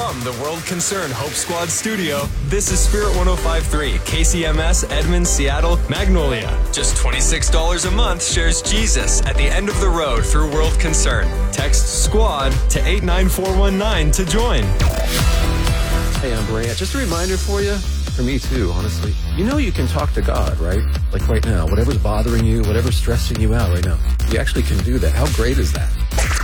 From the World Concern Hope Squad studio, this is Spirit 105.3, KCMS, Edmonds, Seattle, Magnolia. Just $26 a month shares Jesus at the end of the road through World Concern. Text SQUAD to 89419 to join. Hey, I'm Brant. Just a reminder for you, for me too, honestly. You know you can talk to God, right? Like right now, whatever's bothering you, whatever's stressing you out right now, you actually can do that. How great is that?